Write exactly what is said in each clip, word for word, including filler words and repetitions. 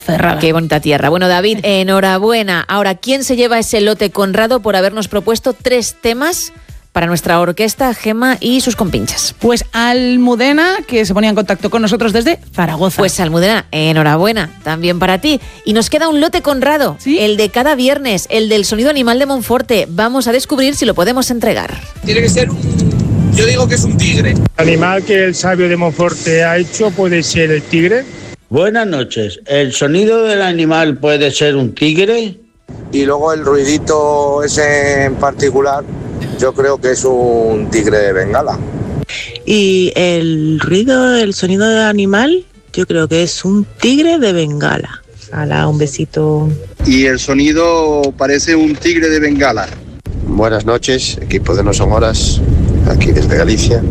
Cerrada. Qué bonita tierra. Bueno, David, enhorabuena. Ahora, ¿quién se lleva ese lote Conrado por habernos propuesto tres temas para nuestra orquesta, Gema y sus compinchas? Pues Almudena, que se ponía en contacto con nosotros desde Zaragoza. Pues Almudena, enhorabuena, también para ti. Y nos queda un lote Conrado, ¿sí? El de cada viernes, el del sonido animal de Monforte. Vamos a descubrir si lo podemos entregar. Tiene que ser un... Yo digo que es un tigre. El animal que el sabio de Monforte ha hecho puede ser el tigre. Buenas noches. ¿El sonido del animal puede ser un tigre? Y luego el ruidito ese en particular, yo creo que es un tigre de Bengala. Y el ruido, el sonido del animal, yo creo que es un tigre de Bengala. Hala, un besito. Y el sonido parece un tigre de Bengala. Buenas noches, equipo de No Son Horas, aquí desde Galicia.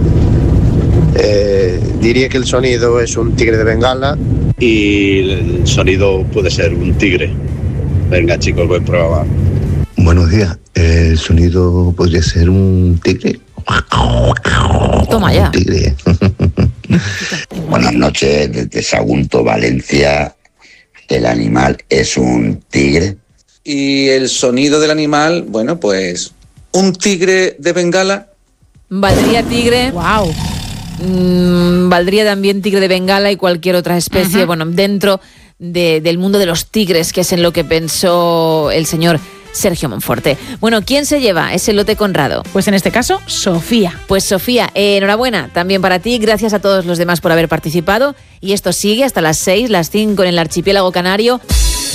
Eh, diría que el sonido es un tigre de Bengala. Y el sonido puede ser un tigre. Venga, chicos, buen programa. Buenos días. El sonido podría ser un tigre. Toma ya. Un tigre. Buenas noches, desde Sagunto, Valencia. El animal es un tigre. Y el sonido del animal, bueno, pues un tigre de Bengala. Valdría tigre. Wow. Mm, valdría también tigre de Bengala y cualquier otra especie, uh-huh. bueno, dentro de, del mundo de los tigres, que es en lo que pensó el señor Sergio Monforte. Bueno, ¿quién se lleva ese lote Conrado? Pues en este caso, Sofía. Pues Sofía, eh, enhorabuena también para ti, gracias a todos los demás por haber participado. Y esto sigue hasta las seis, las cinco en el archipiélago canario.